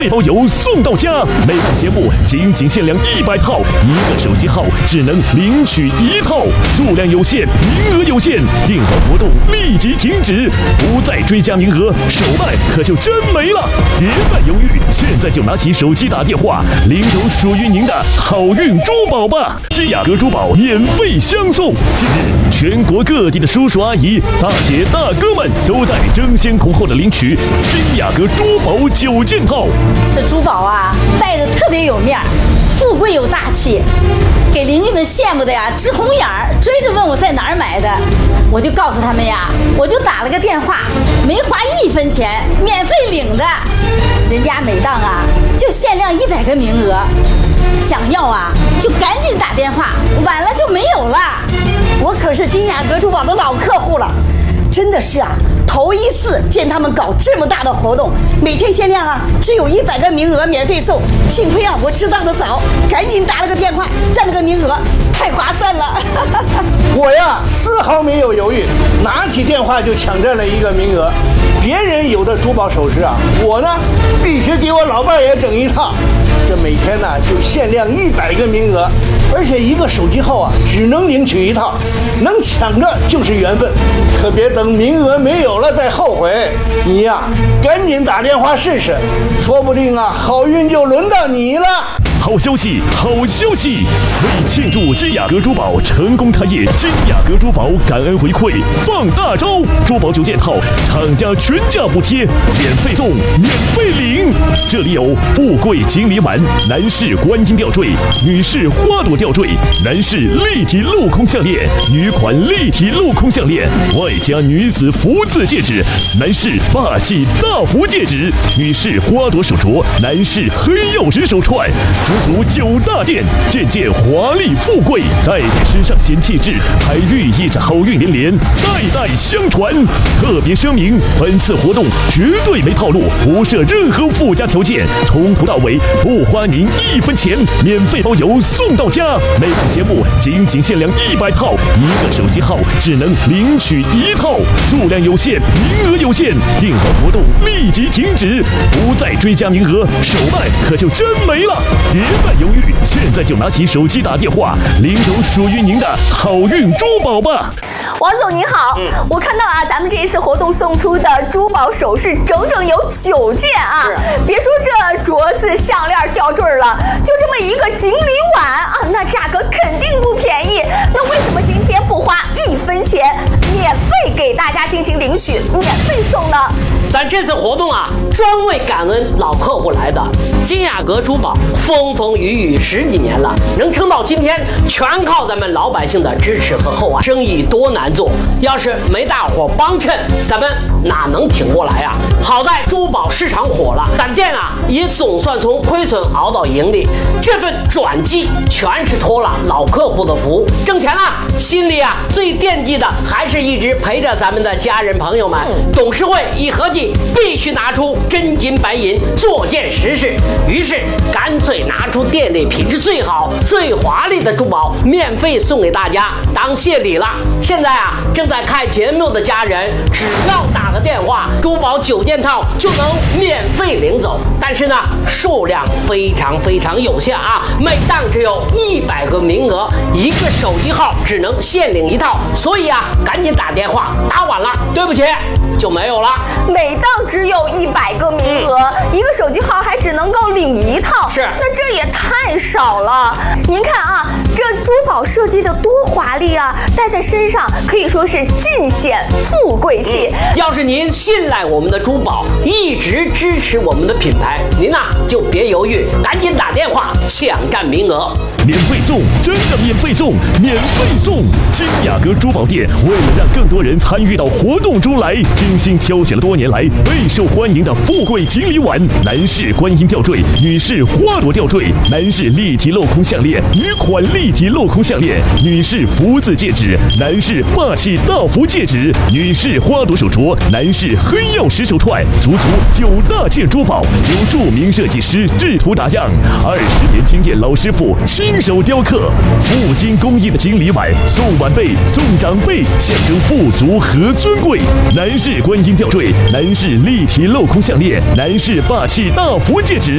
费包邮送到家。每档节目仅限量100套，一个手机号只能领取1套，数量有限，名额有限，订单活动立即停止，不再追加名额，手办可就真没了。别再犹豫，现在就拿起手机打电话，领走属于您的好运珠宝吧！金雅阁珠宝免费相送。近日，全国各地的叔叔阿姨、大姐大哥们都在争先恐后的领取金雅阁珠宝9件套。 这珠宝啊，戴着特别有面儿，富贵有大气，给邻居们羡慕的呀直红眼儿，追着问我在哪儿买的，我就告诉他们呀，我就打了个电话，没花1分钱，免费领的。人家每档啊就限量100个名额，想要啊就赶紧打电话，晚了就没有了。 我可是金雅阁珠宝的老客户了，真的是啊，头一次见他们搞这么大的活动，每天限量啊，只有100个名额免费送。幸亏啊，我知道的早，赶紧打了个电话，占了个名额，太划算了。 我呀，丝毫没有犹豫，拿起电话就抢占了1个名额。别人有的珠宝首饰啊，我呢必须给我老伴也整1套。这每天呢就限量100个名额，而且一个手机号啊只能领取1套，能抢着就是缘分，可别等名额没有了再后悔。你呀，赶紧打电话试试，说不定啊好运就轮到你了。 好消息，好消息！为庆祝金雅阁珠宝成功开业，金雅阁珠宝感恩回馈放大招，珠宝9件套，厂家全价补贴，免费送，免费领。这里有富贵锦鲤碗、男士观音吊坠、女士花朵吊坠、男士立体镂空项链、女款立体镂空项链，外加女子福字戒指、男士霸气大福戒指、女士花朵手镯、男士黑曜石手串。足9大件，件件华丽富贵，戴在身上显气质，还寓意着好运连连，代代相传。特别声明，本次活动绝对没套路，不设任何附加条件，从头到尾不花您1分钱，免费包邮送到家。每档节目仅限量100套，一个手机号只能领取1套，数量有限，名额有限，订单活动立即停止，不再追加名额，手办可就真没了。别再犹豫，现在就拿起手机打电话，领走属于您的好运珠宝吧！ 王总您好，我看到啊，咱们这一次活动送出的珠宝首饰整整有9件啊！别说这镯子、项链、吊坠了，就这么一个锦鲤碗啊，那价格肯定不便宜。那为什么今天不花1分钱，免费给大家进行领取，免费送呢？ 咱这次活动啊，专为感恩老客户来的。金雅阁珠宝风风雨雨10几年了，能撑到今天，全靠咱们老百姓的支持和厚爱。生意多难做，要是没大伙帮衬，咱们哪能挺过来啊？好在珠宝市场火了，咱店啊也总算从亏损熬到盈利。这份转机全是托了老客户的福，挣钱了，心里啊最惦记的还是一直陪着咱们的家人朋友们。董事会一合计，必须拿出真金白银做件实事，于是干脆拿出店里品质最好、最华丽的珠宝，免费送给大家当谢礼了。现在啊，正在看节目的家人，只要打个电话，珠宝9件套就能免费领走。但是呢，数量非常有限啊，每档只有100个名额，一个手机号只能限领1套，所以啊，赶紧打电话，打晚了，对不起，就没有了。 每档只有100个名额，一个手机号还只能够领1套， 是， 那这也太少了。您看啊，这珠宝设计的多华丽啊，戴在身上可以说是尽显富贵气。 要是您信赖我们的珠宝，一直支持我们的品牌，您就别犹豫，赶紧打电话抢占名额。 免费送，真的免费送，免费送！金雅阁珠宝店为了让更多人参与到活动中来，精心挑选了多年来备受欢迎的富贵锦鲤碗、男士观音吊坠、女士花朵吊坠、男士立体镂空项链、女款立体镂空项链、女士福字戒指、男士霸气大福戒指、女士花朵手镯、男士黑曜石手串，足9大件珠宝，由著名设计师制图打样，20年经验老师傅亲手雕刻，富金工艺的锦鲤碗，送晚辈送长辈，象征富足和尊贵。男士观音吊坠，男士立体镂空项链，男士霸气大福戒指。